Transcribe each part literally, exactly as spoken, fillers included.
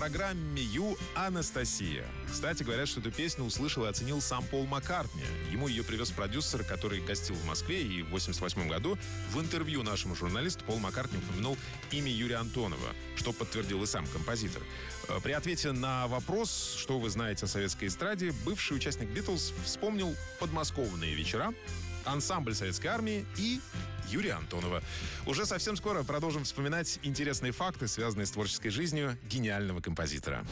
программе «You Анастасия». Кстати, говорят, что эту песню услышал и оценил сам Пол Маккартни. Ему ее привез продюсер, который гостил в Москве, и в восемьдесят восьмом году в интервью нашему журналисту Пол Маккартни упомянул имя Юрия Антонова, что подтвердил и сам композитор. При ответе на вопрос, что вы знаете о советской эстраде, бывший участник «Битлз» вспомнил подмосковные вечера, ансамбль советской армии и Юрия Антонова. Уже совсем скоро продолжим вспоминать интересные факты, связанные с творческой жизнью гениального композитора.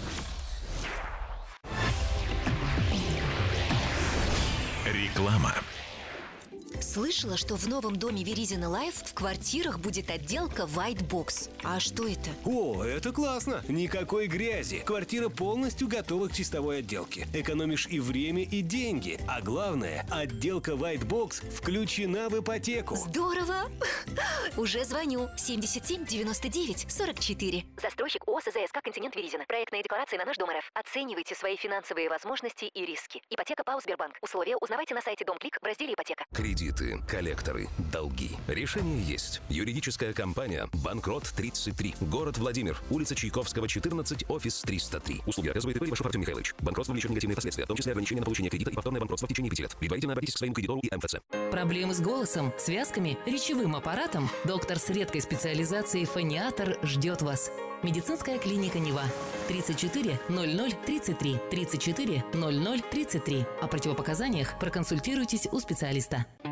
Реклама. Слышала, что в новом доме Verizon Life в квартирах будет отделка White Box. А что это? О, это классно! Никакой грязи. Квартира полностью готова к чистовой отделке. Экономишь и время, и деньги. А главное, отделка White Box включена в ипотеку. Здорово! Уже звоню. семьдесят семь девяносто девять сорок четыре. Застройщик ООО СЗСК «Континент Verizon». Проектная декларация на наш дом РФ. Оценивайте свои финансовые возможности и риски. Ипотека ПАО «Сбербанк». Условия узнавайте на сайте Домклик в разделе «Ипотека». Кредиты, коллекторы, долги. Решение есть. Юридическая компания «Банкрот тридцать три». Город Владимир. Улица Чайковского, четырнадцать, офис триста три. Услуги оказывает ИП Левашов Артем Михайлович. Банкротство влечет негативные последствия, в том числе ограничение на получение кредита и повторное банкротство в течение пяти лет. Предварительно обратитесь к своему кредитору и МФЦ. Проблемы с голосом, связками, речевым аппаратом? Доктор с редкой специализацией фониатор ждет вас. Медицинская клиника Нева. тридцать четыре ноль ноль тридцать три. тридцать четыре ноль ноль тридцать три. О противопоказаниях проконсультируйтесь у специалиста.